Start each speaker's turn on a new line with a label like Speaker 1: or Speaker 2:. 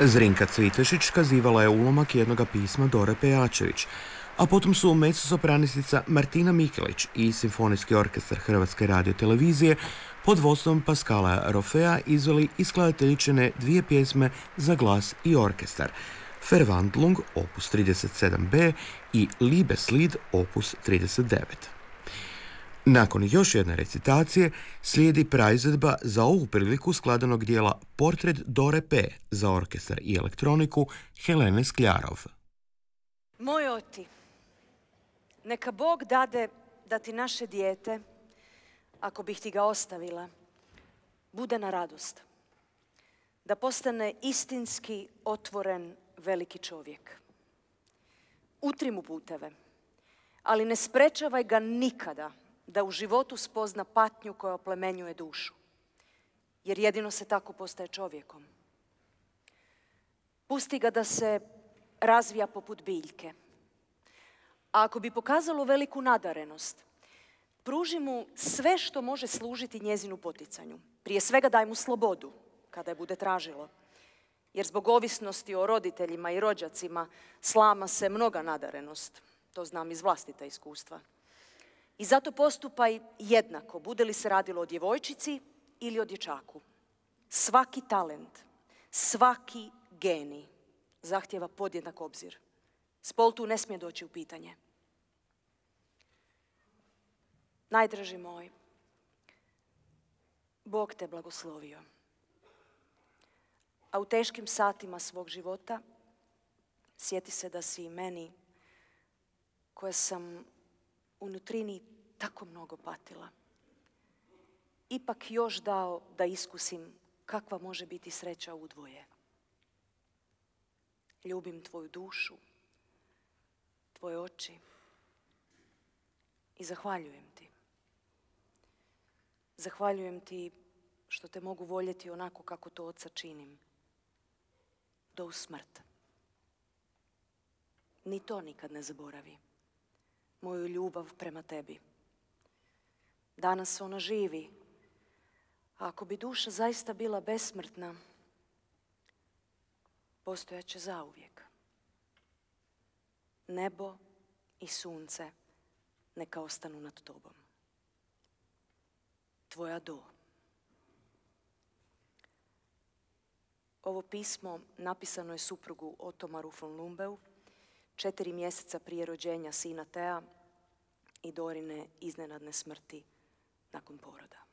Speaker 1: Zrinka Cvitešić kazivala je ulomak jednoga pisma Dore Pejačević, a potom su mezzosopranistica Martina Mikelić i Simfonijski orkestar Hrvatske radiotelevizije pod vodstvom Pascala Rofea izveli iz skladateljičine dvije pjesme za glas i orkestar, Verwandlung opus 37b i Liebeslied opus 39. Nakon još jedne recitacije slijedi praizvedba za ovu priliku skladanog dijela Portret Dore P. za orkestar i elektroniku Helene Skljarov.
Speaker 2: Moj oti, neka Bog dade da ti naše dijete, ako bih ti ga ostavila, bude na radost. Da postane istinski otvoren veliki čovjek. Utri mu puteve, ali ne sprečavaj ga nikada da u životu spozna patnju koja oplemenjuje dušu. Jer jedino se tako postaje čovjekom. Pusti ga da se razvija poput biljke. A ako bi pokazalo veliku nadarenost, pruži mu sve što može služiti njezinu poticanju. Prije svega daj mu slobodu kada je bude tražilo. Jer zbog ovisnosti o roditeljima i rođacima slama se mnoga nadarenost. To znam iz vlastita iskustva. I zato postupaj jednako, bude li se radilo o djevojčici ili o dječaku. Svaki talent, svaki genij zahtijeva podjednak obzir. Spol tu ne smije doći u pitanje. Najdraži moj, Bog te blagoslovio. A u teškim satima svog života sjeti se da si i meni, koja sam u nutrini tako mnogo patila, ipak još dao da iskusim kakva može biti sreća u dvoje. Ljubim tvoju dušu, tvoje oči i zahvaljujem ti. Zahvaljujem ti što te mogu voljeti onako kako to oca činim, do u smrt. Ni to nikad ne zaboravi, moju ljubav prema tebi. Danas ona živi, a ako bi duša zaista bila besmrtna, postojaće zauvijek. Nebo i sunce neka ostanu nad tobom. Tvoja Do. Ovo pismo napisano je suprugu Otomaru von Lumbeu 4 mjeseca prije rođenja sina Tea i Dorine iznenadne smrti nakon poroda.